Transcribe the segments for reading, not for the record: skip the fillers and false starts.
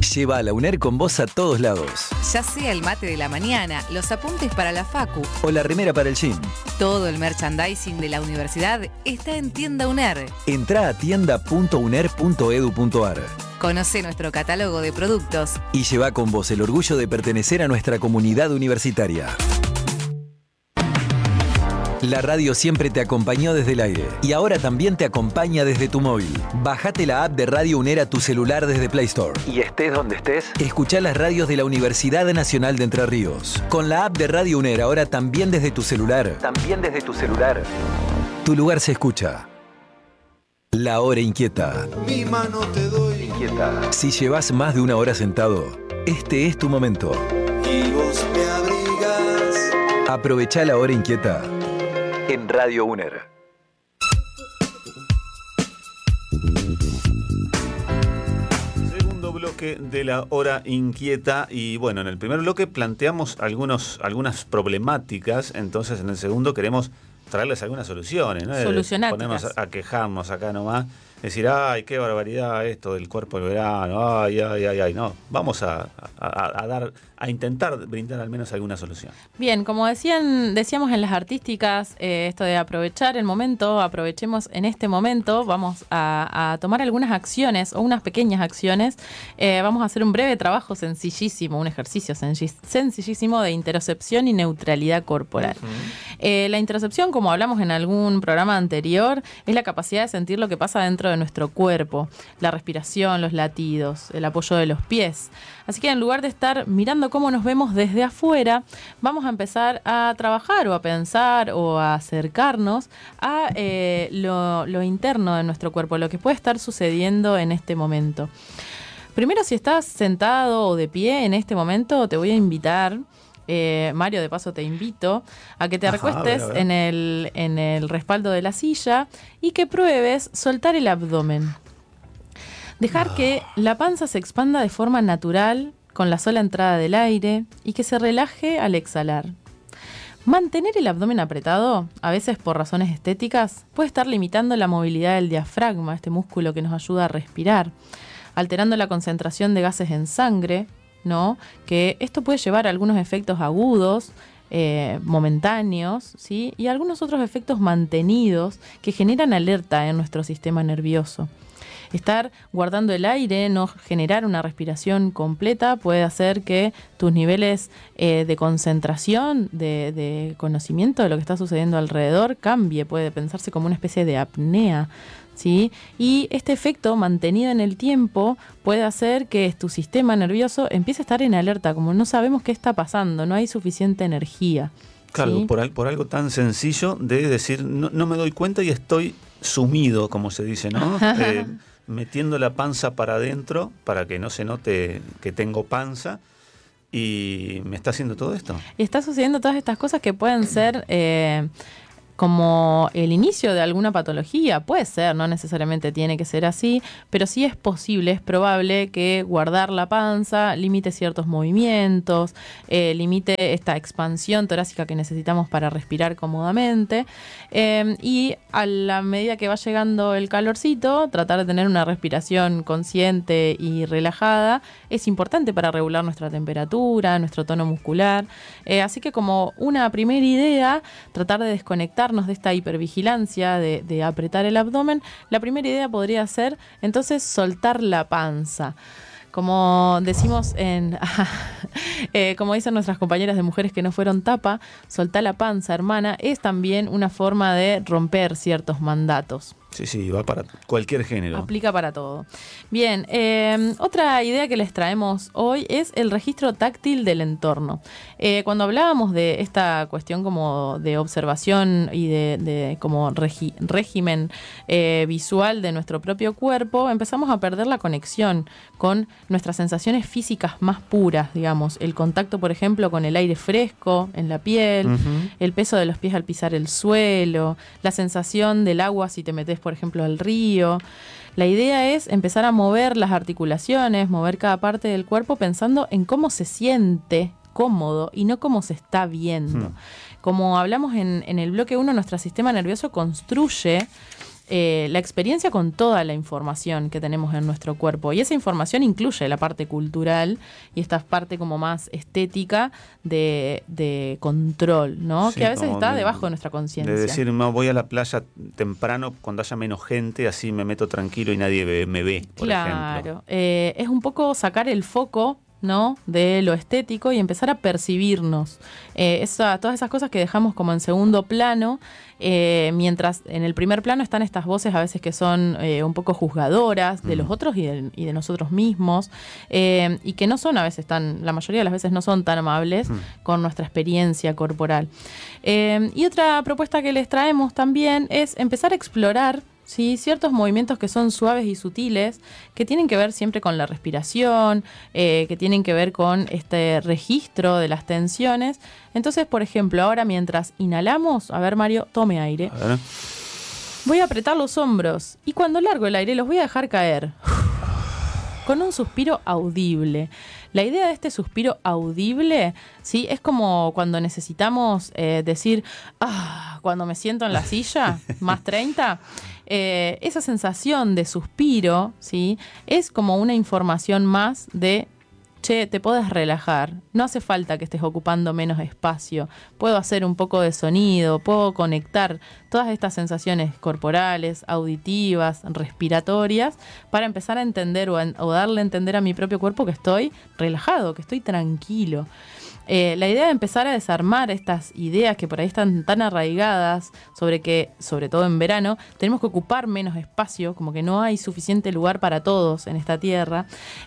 Lleva a la UNER con vos a todos lados. Ya sea el mate de la mañana, los apuntes para la facu o la remera para el gym. Todo el merchandising de la universidad está en Tienda UNER. Entrá a tienda.uner.edu.ar. Conoce nuestro catálogo de productos y lleva con vos el orgullo de pertenecer a nuestra comunidad universitaria. La radio siempre te acompañó desde el aire y ahora también te acompaña desde tu móvil. Bajate la app de Radio UNER a tu celular desde Play Store. Y estés donde estés, escuchá las radios de la Universidad Nacional de Entre Ríos. Con la app de Radio UNER ahora también desde tu celular. Tu lugar se escucha. La hora inquieta. Mi mano te doy. Inquieta. Si llevas más de una hora sentado, este es tu momento. Y vos me abrigas. Aprovechá la hora inquieta en Radio UNER. Segundo bloque de la hora inquieta. Y bueno, en el primer bloque planteamos algunas problemáticas. Entonces en el segundo queremos traerles algunas soluciones, ¿no? Solucionáticas. Ponernos a quejarnos acá nomás. Decir, ay, qué barbaridad esto del cuerpo del verano, ay, no. Vamos a intentar brindar al menos alguna solución. Bien, como decíamos en las artísticas, esto de aprovechar el momento, aprovechemos en este momento, vamos a tomar algunas acciones o unas pequeñas acciones. Vamos a hacer un breve trabajo sencillísimo, un ejercicio sencillísimo de interocepción y neutralidad corporal. La interocepción, como hablamos en algún programa anterior, es la capacidad de sentir lo que pasa dentro de nuestro cuerpo, la respiración, los latidos, el apoyo de los pies. Así que en lugar de estar mirando cómo nos vemos desde afuera, vamos a empezar a trabajar o a pensar o a acercarnos a lo interno de nuestro cuerpo, lo que puede estar sucediendo en este momento. Primero, si estás sentado o de pie en este momento, te voy a invitar, Mario, de paso te invito a que te recuestes a ver. en el respaldo de la silla y que pruebes soltar el abdomen. Dejar que la panza se expanda de forma natural con la sola entrada del aire y que se relaje al exhalar. Mantener el abdomen apretado, a veces por razones estéticas, puede estar limitando la movilidad del diafragma, este músculo que nos ayuda a respirar, alterando la concentración de gases en sangre, ¿no? Que esto puede llevar a algunos efectos agudos, momentáneos, ¿sí? Y algunos otros efectos mantenidos que generan alerta en nuestro sistema nervioso. Estar guardando el aire, no generar una respiración completa, puede hacer que tus niveles de concentración, de conocimiento de lo que está sucediendo alrededor cambie, puede pensarse como una especie de apnea, ¿sí? Y este efecto mantenido en el tiempo puede hacer que tu sistema nervioso empiece a estar en alerta, como no sabemos qué está pasando, no hay suficiente energía. Claro, ¿sí? por algo tan sencillo de decir, no me doy cuenta y estoy sumido, como se dice, ¿no? Metiendo la panza para adentro para que no se note que tengo panza, y me está haciendo todo esto. Y está sucediendo todas estas cosas que pueden ser como el inicio de alguna patología, puede ser, no necesariamente tiene que ser así, pero sí es posible, es probable que guardar la panza limite ciertos movimientos, limite esta expansión torácica que necesitamos para respirar cómodamente, y a la medida que va llegando el calorcito, tratar de tener una respiración consciente y relajada es importante para regular nuestra temperatura, nuestro tono muscular, así que como una primera idea, tratar de desconectar de esta hipervigilancia de apretar el abdomen, la primera idea podría ser entonces soltar la panza. Como decimos como dicen nuestras compañeras de Mujeres que no fueron tapa, soltar la panza, hermana, es también una forma de romper ciertos mandatos. Sí, va para cualquier género. Aplica para todo. Bien, otra idea que les traemos hoy es el registro táctil del entorno. Cuando hablábamos de esta cuestión como de observación y de como régimen visual de nuestro propio cuerpo, empezamos a perder la conexión con nuestras sensaciones físicas más puras, digamos. El contacto, por ejemplo, con el aire fresco en la piel, el peso de los pies al pisar el suelo, la sensación del agua si te metes, por ejemplo, al río. La idea es empezar a mover las articulaciones, mover cada parte del cuerpo pensando en cómo se siente cómodo y no cómo se está viendo. Como hablamos en el bloque 1, nuestro sistema nervioso construye la experiencia con toda la información que tenemos en nuestro cuerpo. Y esa información incluye la parte cultural y esta parte como más estética de control, ¿no? Sí, que a veces como está debajo de nuestra conciencia. De decir, no, voy a la playa temprano cuando haya menos gente, así me meto tranquilo y nadie me ve, por ejemplo. Es un poco sacar el foco, ¿no?, de lo estético y empezar a percibirnos. Todas esas cosas que dejamos como en segundo plano, mientras en el primer plano están estas voces a veces que son un poco juzgadoras de los otros y de nosotros mismos, y que no son a veces la mayoría de las veces no son tan amables con nuestra experiencia corporal. Y otra propuesta que les traemos también es empezar a explorar, ¿sí?, ciertos movimientos que son suaves y sutiles, que tienen que ver siempre con la respiración, que tienen que ver con este registro de las tensiones. Entonces, por ejemplo, ahora mientras inhalamos, a ver, Mario, tome aire. A ver. Voy a apretar los hombros y cuando largo el aire los voy a dejar caer con un suspiro audible. La idea de este suspiro audible, ¿sí?, es como cuando necesitamos decir, cuando me siento en la silla, más 30, esa sensación de suspiro, ¿sí?, es como una información más de, che, te podés relajar, no hace falta que estés ocupando menos espacio, puedo hacer un poco de sonido, puedo conectar todas estas sensaciones corporales, auditivas, respiratorias, para empezar a entender o darle a entender a mi propio cuerpo que estoy relajado, que estoy tranquilo. La idea de empezar a desarmar estas ideas que por ahí están tan arraigadas sobre que, sobre todo en verano, tenemos que ocupar menos espacio, como que no hay suficiente lugar para todos en esta tierra,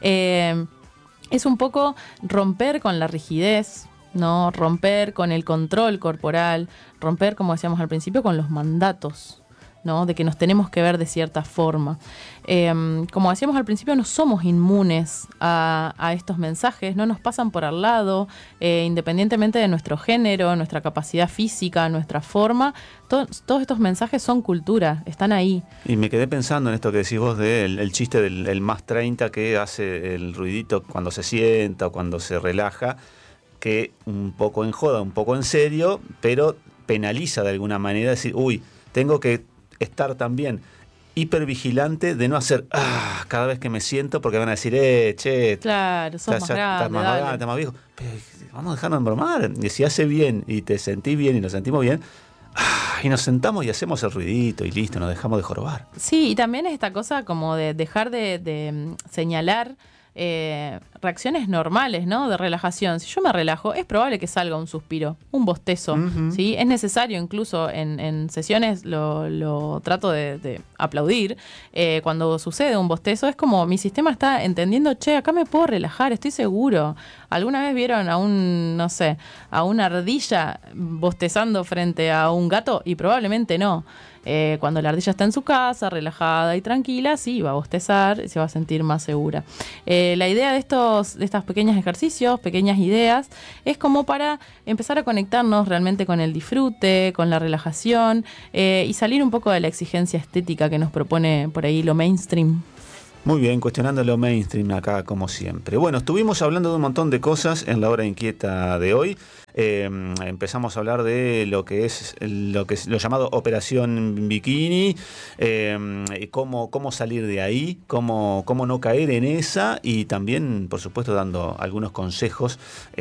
es un poco romper con la rigidez, ¿no? Romper con el control corporal, romper, como decíamos al principio, con los mandatos, ¿no?, de que nos tenemos que ver de cierta forma. Como decíamos al principio, no somos inmunes a estos mensajes, no nos pasan por al lado, independientemente de nuestro género, nuestra capacidad física, nuestra forma. Todos estos mensajes son cultura, están ahí. Y me quedé pensando en esto que decís vos el chiste del más 30 que hace el ruidito cuando se sienta o cuando se relaja, que un poco en joda, un poco en serio, pero penaliza de alguna manera, decir, uy, tengo que estar también hipervigilante de no hacer cada vez que me siento, porque van a decir, che, claro, sos más grande, estás más viejo. Pero vamos a dejarnos de bromar. Y si hace bien y te sentís bien y nos sentimos bien, y nos sentamos y hacemos el ruidito y listo, nos dejamos de jorobar. Sí, y también es esta cosa como de dejar de señalar reacciones normales, ¿no?, de relajación. Si yo me relajo, es probable que salga un suspiro, un bostezo, ¿sí? Es necesario, incluso en sesiones lo trato de aplaudir. Cuando sucede un bostezo, es como mi sistema está entendiendo, che, acá me puedo relajar, estoy seguro. ¿Alguna vez vieron a una ardilla bostezando frente a un gato? Y probablemente no. Cuando la ardilla está en su casa, relajada y tranquila, sí, va a bostezar y se va a sentir más segura. La idea de estos pequeños ejercicios, pequeñas ideas, es como para empezar a conectarnos realmente con el disfrute, con la relajación, y salir un poco de la exigencia estética que nos propone por ahí lo mainstream. Muy bien, cuestionando lo mainstream acá como siempre. Bueno, estuvimos hablando de un montón de cosas en la hora inquieta de hoy. Empezamos a hablar de lo que es lo llamado Operación Bikini, cómo salir de ahí, cómo no caer en esa, y también, por supuesto, dando algunos consejos,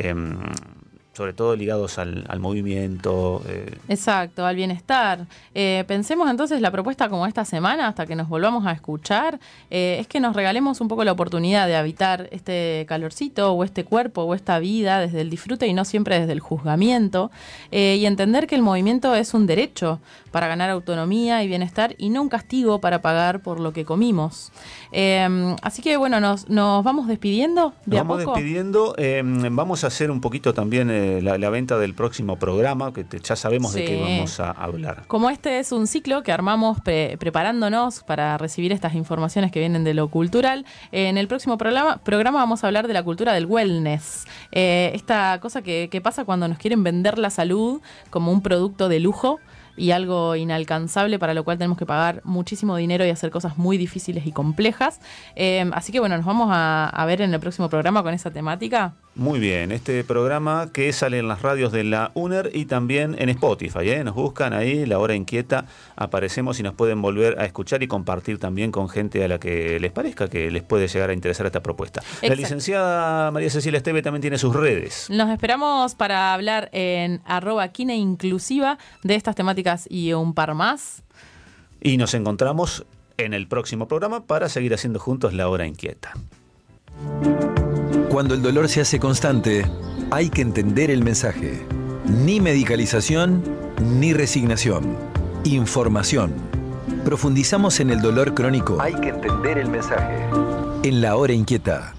sobre todo ligados al movimiento. Exacto, al bienestar. Pensemos entonces la propuesta como esta semana, hasta que nos volvamos a escuchar, es que nos regalemos un poco la oportunidad de habitar este calorcito o este cuerpo o esta vida desde el disfrute y no siempre desde el juzgamiento, y entender que el movimiento es un derecho para ganar autonomía y bienestar y no un castigo para pagar por lo que comimos. Así que bueno, nos vamos despidiendo de a poco. Nos vamos despidiendo, vamos a hacer un poquito también la venta del próximo programa, que ya sabemos de qué vamos a hablar. Como este es un ciclo que armamos preparándonos para recibir estas informaciones que vienen de lo cultural, en el próximo programa vamos a hablar de la cultura del wellness. Esta cosa que pasa cuando nos quieren vender la salud como un producto de lujo y algo inalcanzable, para lo cual tenemos que pagar muchísimo dinero y hacer cosas muy difíciles y complejas. Así que bueno, nos vamos a ver en el próximo programa con esa temática. Muy bien, este programa que sale en las radios de la UNER y también en Spotify, nos buscan ahí, La Hora Inquieta, aparecemos y nos pueden volver a escuchar y compartir también con gente a la que les parezca que les puede llegar a interesar esta propuesta. Exacto. La licenciada María Cecilia Esteve también tiene sus redes. Nos esperamos para hablar en @quineinclusiva de estas temáticas y un par más. Y nos encontramos en el próximo programa para seguir haciendo juntos La Hora Inquieta. Cuando el dolor se hace constante, hay que entender el mensaje. Ni medicalización, ni resignación. Información. Profundizamos en el dolor crónico. Hay que entender el mensaje. En La Hora Inquieta.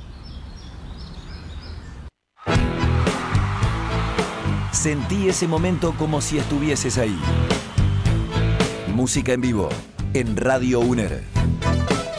Sentí ese momento como si estuvieses ahí. Música en vivo, en Radio UNER.